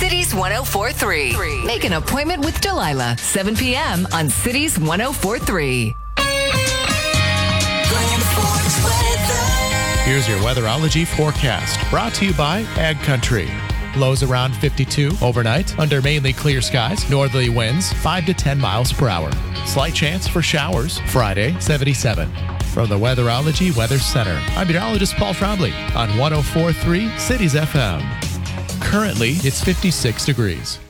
Cities 104.3. Make an appointment with Delilah, 7 p.m. on Cities 104.3. Here's your weatherology forecast, brought to you by Ag Country. Lows around 52 overnight under mainly clear skies. Northerly winds 5 to 10 miles per hour. Slight chance for showers Friday, 77. From the Weatherology Weather Center, I'm meteorologist Paul Trombley on 104.3 Cities FM. Currently, it's 56 degrees.